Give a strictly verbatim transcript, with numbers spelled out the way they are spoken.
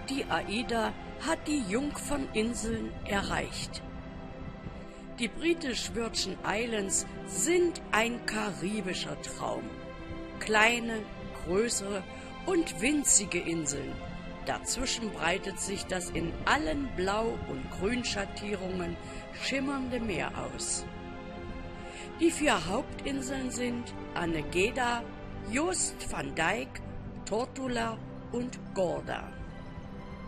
Die AIDA hat die Jungferninseln erreicht. Die British Virgin Islands sind ein karibischer Traum. Kleine, größere und winzige Inseln. Dazwischen breitet sich das in allen Blau- und Grünschattierungen schimmernde Meer aus. Die vier Hauptinseln sind Anegada, Joost van Dyke, Tortola und Gorda.